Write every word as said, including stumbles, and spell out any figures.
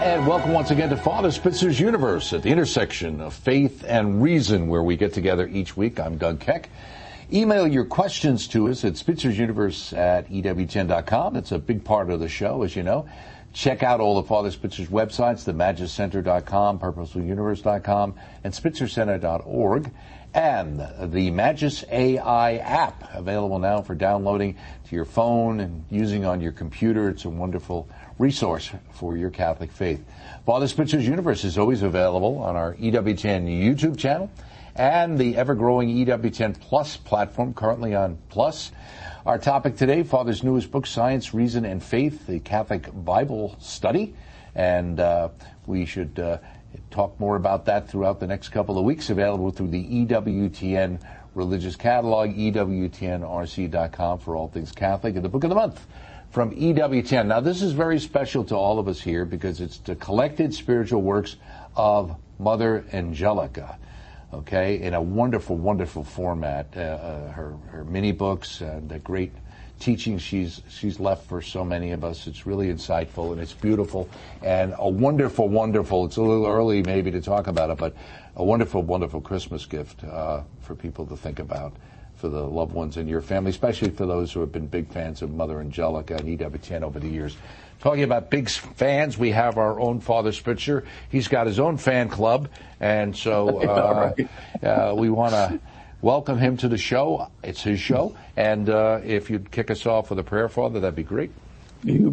And welcome once again to Father Spitzer's Universe at the intersection of faith and reason, where we get together each week. I'm Doug Keck. Email your questions to us at spitzer'suniverse at E W T N dot com. It's a big part of the show, as you know. Check out all of Father Spitzer's websites, the magis center dot com, purposeful universe dot com, and spitzer center dot org. And the Magis A I app, available now for downloading to your phone and using on your computer. It's a wonderful resource for your Catholic faith. Father Spitzer's Universe is always available on our E W T N YouTube channel and the ever-growing E W T N Plus platform, currently on Plus. Our topic today, Father's newest book, Science, Reason, and Faith, the Catholic Bible Study. And uh, we should uh, talk more about that throughout the next couple of weeks, available through the E W T N Religious Catalog, E W T N R C dot com for all things Catholic, and the Book of the Month from E W T N. Now, this is very special to all of us here because it's the collected spiritual works of Mother Angelica. Okay, in a wonderful, wonderful format. Uh, uh, her her mini books and the great teaching she's she's left for so many of us. It's really insightful and it's beautiful and a wonderful, wonderful. It's a little early maybe to talk about it, but a wonderful, wonderful Christmas gift uh, for people to think about, for the loved ones in your family, especially for those who have been big fans of Mother Angelica and E W T N over the years. Talking about big fans, we have our own Father Spitzer. He's got his own fan club, and so uh, uh, we want to welcome him to the show. It's his show, and uh, if you'd kick us off with a prayer, Father, that'd be great. You